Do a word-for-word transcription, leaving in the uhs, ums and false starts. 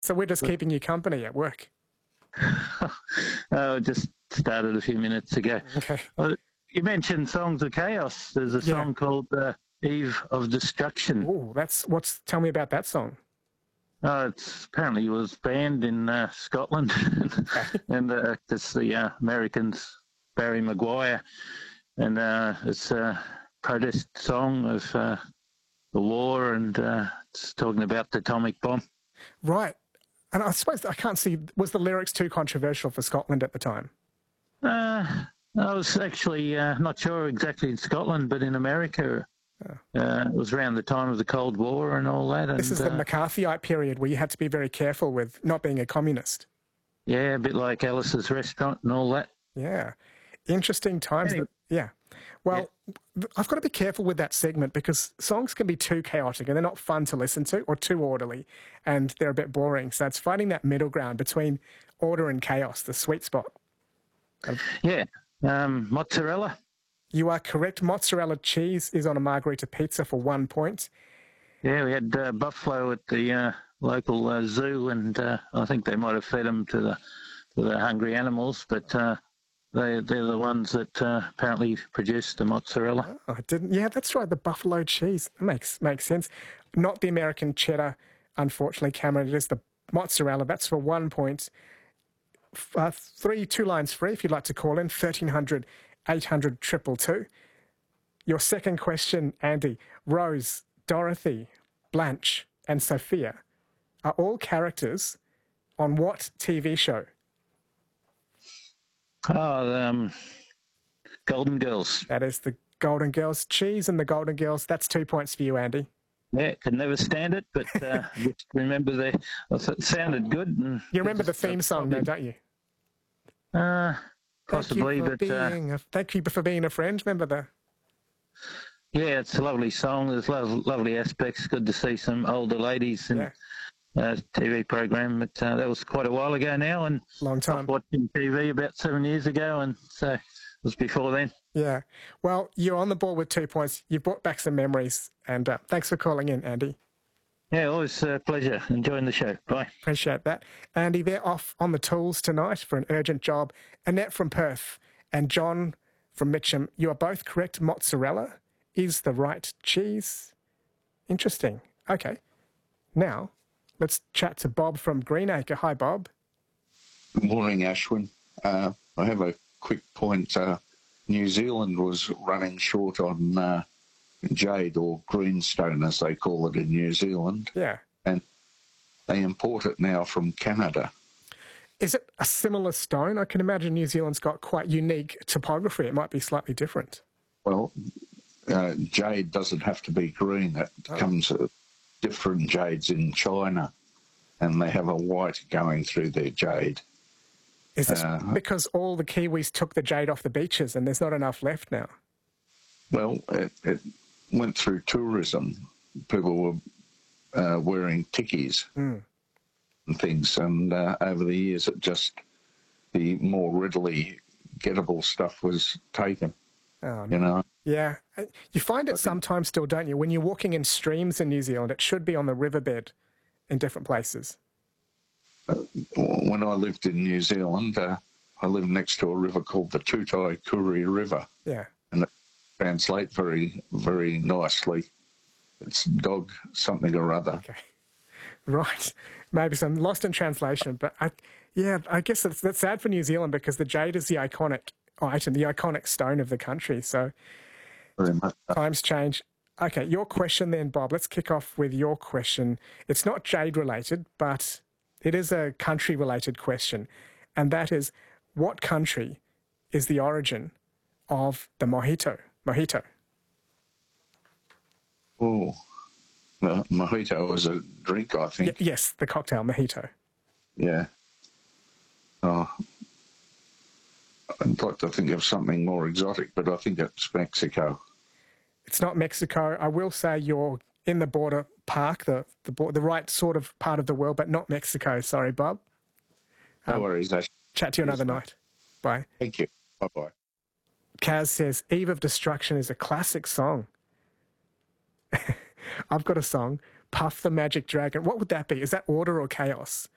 So we're just keeping you company at work. uh, just started a few minutes ago. Okay. Uh, you mentioned Songs of Chaos. There's a Yeah. song called uh, Eve of Destruction. Oh, that's what's. Tell me about that song. Uh, it's apparently it was banned in uh, Scotland, and uh, it's the uh, Americans, Barry Maguire, and uh, it's a protest song of uh, the war, and uh, it's talking about the atomic bomb. Right. And I suppose I can't see, was the lyrics too controversial for Scotland at the time? Uh, I was actually uh, not sure exactly in Scotland, but in America, Oh. uh, it was around the time of the Cold War and all that. And, This is the uh, McCarthyite period where you had to be very careful with not being a communist. yeah, a bit like Alice's Restaurant and all that. Yeah. Interesting times. Anyway. That, yeah. Well, yeah. I've got to be careful with that segment because songs can be too chaotic and they're not fun to listen to, or too orderly, and they're a bit boring. So it's finding that middle ground between order and chaos, the sweet spot. Yeah. Um, mozzarella. You are correct. Mozzarella cheese is on a margarita pizza for one point. Yeah, we had uh, buffalo at the uh, local uh, zoo, and uh, I think they might have fed them to the to the hungry animals, but uh, they they're the ones that uh, apparently produced the mozzarella. Oh, I didn't. Yeah, that's right. The buffalo cheese that makes makes sense. Not the American cheddar, unfortunately, Cameron. It is the mozzarella. That's for one point. Uh, three two lines free if you'd like to call in. thirteen hundred, eight hundred, two two two. Your second question, Andy. Rose, Dorothy, Blanche, and Sophia are all characters on what T V show? Oh, um, Golden Girls. That is the Golden Girls. Cheese and the Golden Girls. That's two points for you, Andy. Yeah, could never stand it, but uh, just remember the it sounded good. And You remember the theme song, though, don't you? Uh, possibly, thank you for but uh, being a, thank you for being a friend. Remember the? yeah, it's a lovely song. There's lo- lovely aspects. Good to see some older ladies in Yeah. uh, T V program, but uh, that was quite a while ago now, and Long I time. was watching T V about seven years ago, and so it was before then. Yeah. Well, you're on the ball with two points. You brought back some memories, and uh, thanks for calling in, Andy. Yeah, always a pleasure. Enjoying the show. Bye. Appreciate that. Andy, they're off on the tools tonight for an urgent job. Annette from Perth and John from Mitcham, you are both correct. Mozzarella is the right cheese. Interesting. Okay. Now, let's chat to Bob from Greenacre. Hi, Bob. Good morning, Ashwin. Uh, I have a quick point. Uh, New Zealand was running short on uh, jade, or greenstone as they call it in New Zealand, Yeah. and they import it now from Canada. Is it a similar stone? I can imagine New Zealand's got quite unique topography. It might be slightly different. Well, uh, jade doesn't have to be green. It Oh. comes uh, different jades in China, and they have a white going through their jade. Is this Uh, because all the Kiwis took the jade off the beaches and there's not enough left now? Well, it, it went through tourism. People were uh, wearing tikis Mm. and things, and uh, over the years, it just the more readily gettable stuff was taken. Oh, You know, yeah. Uh, You find it sometimes still, don't you? When you're walking in streams in New Zealand, it should be on the riverbed in different places. when I lived in New Zealand, uh, I lived next to a river called the Tutai Kuri River, Yeah. and it translates very, very nicely. It's dog something or other. Okay. Right. Maybe some lost in translation, but I, yeah, I guess that's, that's sad for New Zealand because the jade is the iconic item, the iconic stone of the country. So Very much. times change. Okay, your question then, Bob. Let's kick off with your question. It's not jade related, but it is a country related question. And that is, what country is the origin of the mojito? Mojito. Oh, the mojito is a drink, I Y- think. yes, the cocktail mojito. Yeah. Oh, I'd like to think of something more exotic, but I think it's Mexico. It's not Mexico. I will say you're in the border park, the the, bor- the right sort of part of the world, but not Mexico. Sorry, Bob. No Um, worries, Ash. Chat to you another Yes, mate. night. Bye. Thank you. Bye-bye. Kaz says, Eve of Destruction is a classic song. I've got a song, Puff the Magic Dragon. What would that be? Is that order or chaos?